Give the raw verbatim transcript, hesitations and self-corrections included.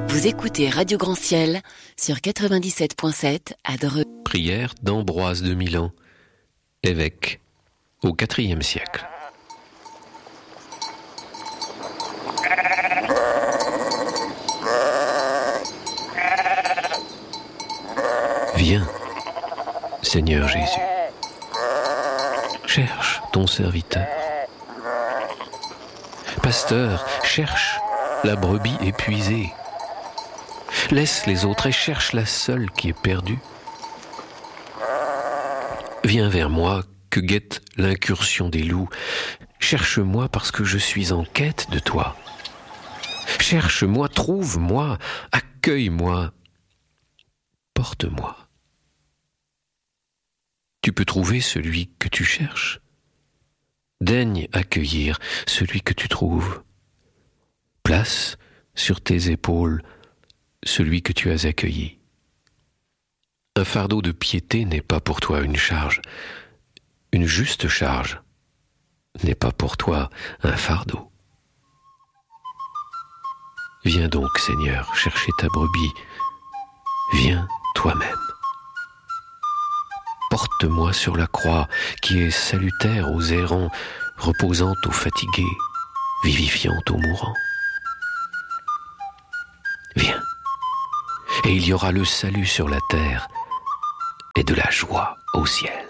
Vous écoutez Radio Grand Ciel sur quatre-vingt-dix-sept virgule sept à Dreux. Prière d'Ambroise de Milan, évêque au quatrième siècle. Viens, Seigneur Jésus, cherche ton serviteur. Pasteur, cherche la brebis épuisée. Laisse les autres et cherche la seule qui est perdue. Viens vers moi, que guette l'incursion des loups. Cherche-moi parce que je suis en quête de toi. Cherche-moi, trouve-moi, accueille-moi, porte-moi. Tu peux trouver celui que tu cherches. Daigne accueillir celui que tu trouves. Place sur tes épaules celui que tu as accueilli. Un fardeau de piété n'est pas pour toi une charge. Une juste charge n'est pas pour toi un fardeau. Viens donc, Seigneur, chercher ta brebis. Viens toi-même. Porte-moi sur la croix qui est salutaire aux errants, reposante aux fatigués, vivifiante aux mourants. Viens, et il y aura le salut sur la terre et de la joie au ciel.